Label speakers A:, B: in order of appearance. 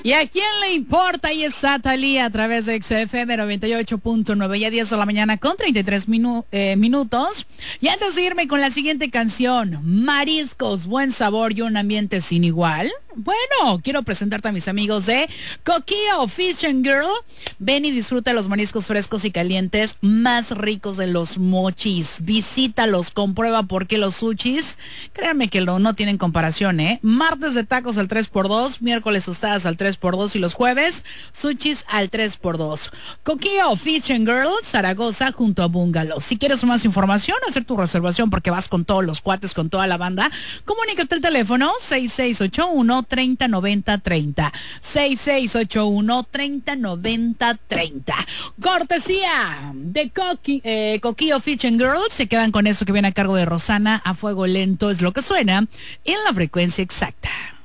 A: ¿Y a quién le importa? Ahí está Thalía a través de XFM 98.9, ya 10 de la mañana con 33 minutos. Y antes de irme con la siguiente canción, Mariscos, buen sabor y un ambiente sin igual. Bueno, quiero presentarte a mis amigos de Coquillo Fish and Girl. Ven y disfruta los mariscos frescos y calientes más ricos de los mochis. Visítalos, comprueba por qué los sushis, créanme que no tienen comparación, ¿eh? Martes de tacos al 3x2, miércoles tostadas al 3x2 y los jueves, sushis al 3x2. Coquillo Fish and Girl, Zaragoza, junto a Bungalow. Si quieres más información, hacer tu reservación porque vas con todos los cuates, con toda la banda, comunícate al teléfono 6681-3090-30. 6681-3090-30. Cortesía de Coquillo Fish and Girl. Se quedan con eso que viene a cargo de Rosana. A fuego lento es lo que suena en la frecuencia exacta.